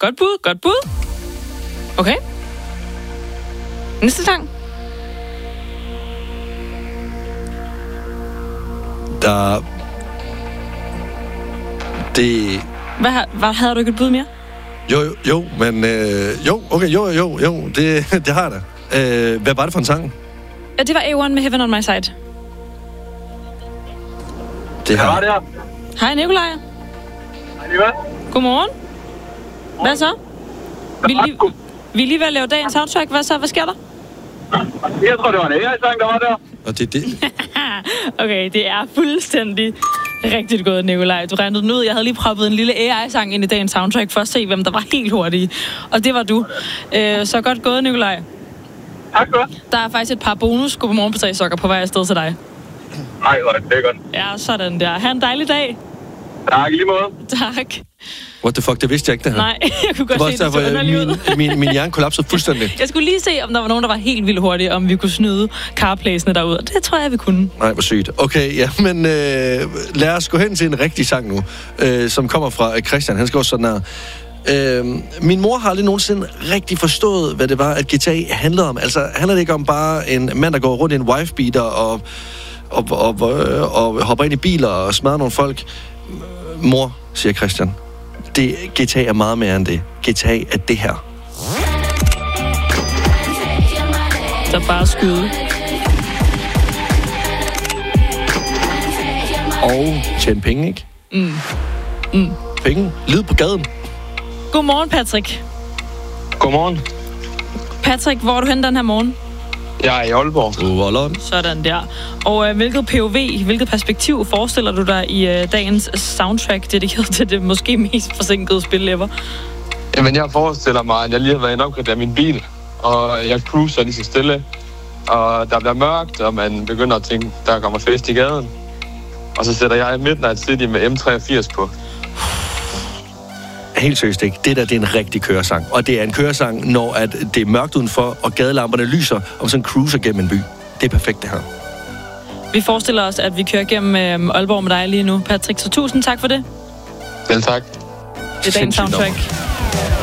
Godt bud, godt bud. Okay. Næste sang. Det... Hvad havde du ikke et bud mere? Jo, det har jeg da. Hvad var det for en sang? Ja, det var A1 med Heaven on My Side. Det har det her. Hej, Nikolaj. Hej, Liva. Godmorgen. Hvad så? Vi er lige ved at lave dagens soundtrack. Hvad så? Hvad sker der? Jeg tror, det var en AI-sang, der var der. Og det er det. Okay, det er fuldstændig rigtigt gået, Nikolaj. Du regnede den ud. Jeg havde lige proppet en lille AI-sang ind i dagens soundtrack for at se, hvem der var helt hurtige. Og det var du. Så godt gået, Nikolaj. Tak skal du have. Der er faktisk et par bonus godmorgen på 3 sokker på vej afsted til dig. Nej, det er godt. Ja, sådan der. Ha' en dejlig dag. Tak, i lige måde. Tak. What the fuck, det vidste jeg ikke, det her. Nej, jeg kunne godt se, det så underligt ud. Min hjerne kollapsede fuldstændig. Jeg skulle lige se, om der var nogen, der var helt vildt hurtige, om vi kunne snyde carplaysene derude. Det tror jeg, vi kunne. Nej, hvor sygt. Okay, ja, men lad os gå hen til en rigtig sang nu, som kommer fra Christian. Han skal også sådan her. Min mor har aldrig nogensinde rigtig forstået, hvad det var, at GTA handlede om. Altså, handler det ikke om bare en mand, der går rundt i en wife-beater og hopper ind i biler og smadrer nogle folk? Mor, siger Christian. GTA er meget mere end det. GTA er det her. Så bare skyde. Og tjene penge, ikke? Penge. Lyd på gaden. Godmorgen, Patrick. Godmorgen. Patrick, hvor er du henne den her morgen? Jeg er i Aalborg. Sådan der. Og hvilket perspektiv forestiller du dig i dagens soundtrack, dedikeret til det måske mest forsinkede spil ever? Jamen, jeg forestiller mig, at jeg lige har været inde opgraderet min bil, og jeg cruiser lige så stille, og der bliver mørkt, og man begynder at tænke, der kommer fest i gaden. Og så sætter jeg Midnight City med M83 på. Helt seriøst ikke. Det der, det er en rigtig køresang. Og det er en køresang, når at det er mørkt udenfor, og gadelamperne lyser, og sådan cruiser gennem en by. Det er perfekt, det her. Vi forestiller os, at vi kører gennem Aalborg med dig lige nu, Patrick. Så tusind tak for det. Vel tak. Det er dagens soundtrack.